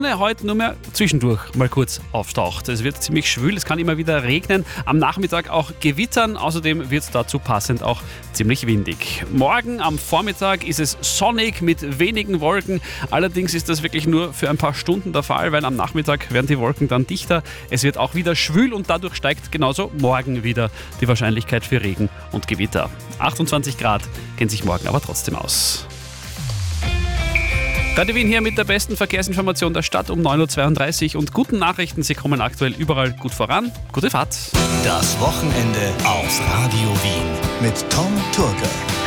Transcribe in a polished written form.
heute nur mehr zwischendurch mal kurz auftaucht. Es wird ziemlich schwül, es kann immer wieder regnen, am Nachmittag auch gewittern, außerdem wird es dazu passend auch ziemlich windig. Morgen am Vormittag ist es sonnig mit wenigen Wolken, allerdings ist das wirklich nur für ein paar Stunden der Fall, weil am Nachmittag werden die Wolken dann dichter, es wird auch wieder schwül und dadurch steigt genauso morgen wieder die Wahrscheinlichkeit für Regen und Gewitter. 28 Grad gehen sich morgen aber trotzdem aus. Radio Wien hier mit der besten Verkehrsinformation der Stadt um 9.32 Uhr und guten Nachrichten. Sie kommen aktuell überall gut voran. Gute Fahrt. Das Wochenende auf Radio Wien mit Tom Turger.